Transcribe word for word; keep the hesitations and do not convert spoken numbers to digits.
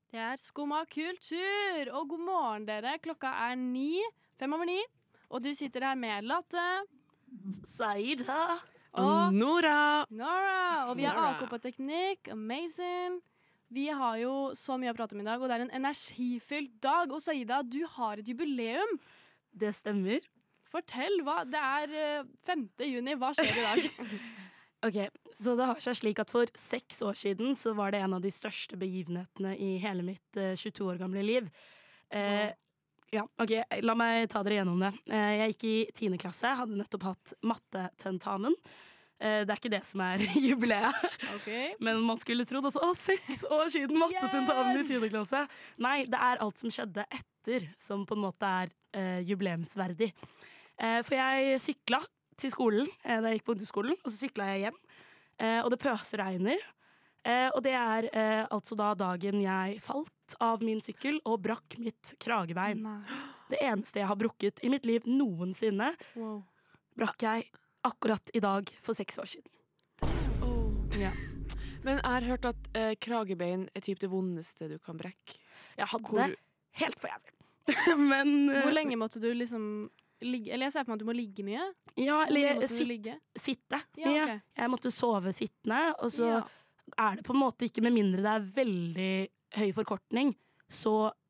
Det er Skumma kultur, og god morgen dere. Klokka er ni, fem over ni, og du sitter her med Latte. Saida. Og Nora. Nora. Og vi er Nora. A K på teknikk, amazing. Vi har jo så mye å prate om i dag, og det er en energifylt dag. Og Saida, du har et jubileum. Det stemmer. Fortell, hva? Det er eh, femte juni, hva skjer i dag? Ok, så det har seg slik at for seks år siden så var det en av de største begivenhetene i hele mitt eh, tjueto år gamle liv. Eh, ja, ok, la meg ta dere gjennom det. Eh, jeg gikk i tiende klasse, hadde nettopp hatt mattetentamen. Eh, det er ikke det som er jubileet. Okay. Men man skulle trodd altså, å, seks år siden mattetentamen Yes! i tiende klasse. Nei, det er alt som skjedde etter som på en måte er eh, jubileumsverdig. Eh, for jeg sykla til skolen eh, da jeg gikk på ungdomsskolen, og så sykla jeg hjem. Eh, og det pøsregner. Eh, og det er eh, altså da dagen jeg falt av min sykkel og brakk mitt kragebein. Nei. Det eneste jeg har brukket i mitt liv noensinne, Wow. brakk jeg akkurat i dag for seks år siden. Oh. Ja. Men jeg har hørt at eh, kragebein er typ det vondeste du kan brekke. Jeg hadde Hvor- det helt for jævlig. Men eh, Hvor lenge måtte du liksom ligge? Eller jeg ser for meg at du må ligge mye. ja, Hvor eller mye jeg, måtte du sitt, ligge? sitte. Ja, Ja, ok. jeg måtte sove sittende, og så Ja. er det på en måte ikke, med mindre det er veldig høy forkortning, så